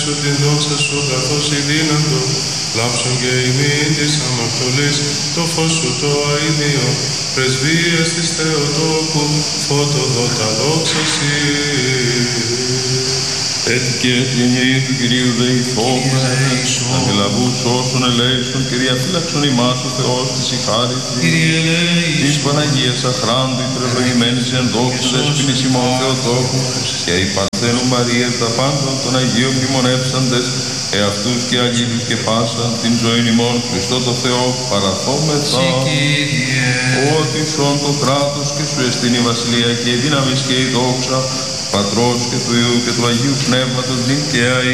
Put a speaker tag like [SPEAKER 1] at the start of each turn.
[SPEAKER 1] σου την δόξα σου καθώς η δύνατο, λάψον και ημίν της αμαρτωλής, το φως σου το αηδίο, πρεσβείες της Θεοτόκου, φωτοδότα δόξα σοι.
[SPEAKER 2] Έτσι και την γενιή του Κυρίου δεηθώμε, αντιλαβούς όσων ελέησον, Κυρία φύλαξον ημάς ο Θεός της η χάρη της Παναγίας αχράντου, υπερευλογημένης εν δόξου δεσποινής ημών Θεοτόκου, και η Παρθένου Μαρία τα πάντων των Αγίων ποιμονεύσαντες, εαυτούς και αγγείλους και πάσα την ζωή ημών Χριστό το Θεό παραθόμεθα. Ότι σον το κράτος και σου εστίν η βασιλεία και η δύναμις και η δόξα, Πατρός και του Υιού και του Αγίου Πνεύματος νυν και αεί